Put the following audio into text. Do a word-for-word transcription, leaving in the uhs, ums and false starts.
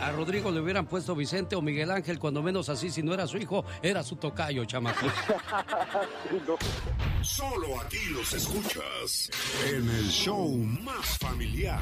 a Rodrigo le hubieran puesto Vicente o Miguel Ángel, cuando menos así, si no era su hijo, era su tocayo, chamaco. No. Solo aquí los escuchas en el show más familiar.